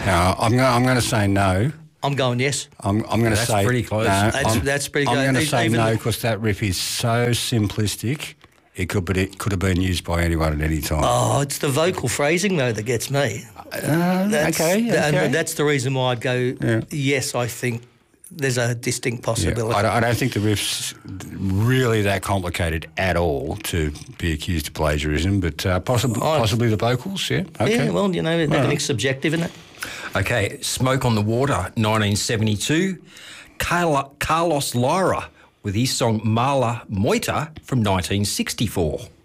I'm going to say no. I'm going yes. I'm going to say... That's pretty close. No, That's pretty good. I'm going to say Even no because that riff is so simplistic. It could have been used by anyone at any time. Oh, it's the vocal phrasing, though, that gets me. Okay. That's the reason why I'd go yes, I think there's a distinct possibility. I don't think the riff's really that complicated at all to be accused of plagiarism, but possibly the vocals, yeah. Okay. Yeah, well, everything's subjective, isn't it? Okay, Smoke on the Water, 1972. Carlos Lyra with his song Mala Moita from 1964.